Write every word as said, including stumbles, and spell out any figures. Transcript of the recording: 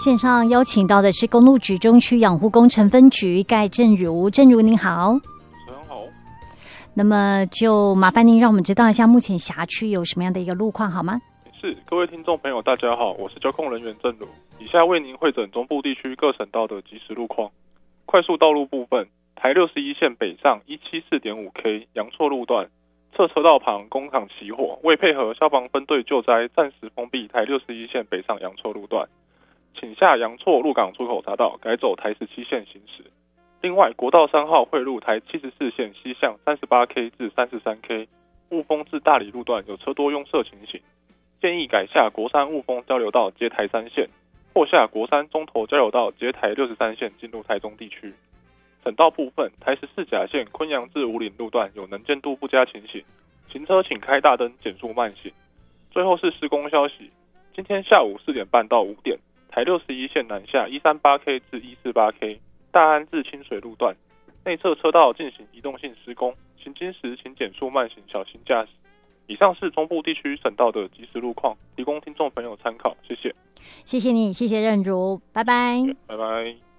线上邀请到的是公路局中区养护工程分局盖正如，正如您好。 很好。 那么就麻烦您让我们知道一下目前辖区有什么样的一个路况好吗？ 是，各位听众朋友大家好，我是交控人员正如，以下为您汇整中部地区各省道的即时路况。快速道路部分，台六十一线北上 一百七十四点五 K 阳错路段侧车道旁工厂起火，为配合消防分队救灾，暂时封闭台六十一线北上阳错路段，请下阳错鹿港出口匝道，改走台十七线行驶。另外，国道三号汇入台七十四线西向 三十八 K 至 三十三 K 雾峰至大理路段有车多拥塞情形，建议改下国三雾峰交流道接台三线，或下国三中投交流道接台六十三线进入台中地区。省道部分，台十四甲线昆阳至五岭路段有能见度不佳情形，行车请开大灯减速慢行。最后是施工消息，今天下午四点半到五点，台六十一线南下 一三八 K 至 一四八 K 大安至清水路段内侧车道进行移动性施工，行经时请减速慢行，小心驾驶。以上是中部地区省道的即时路况，提供听众朋友参考，谢谢。 谢谢你，谢谢任如，拜拜。 拜拜。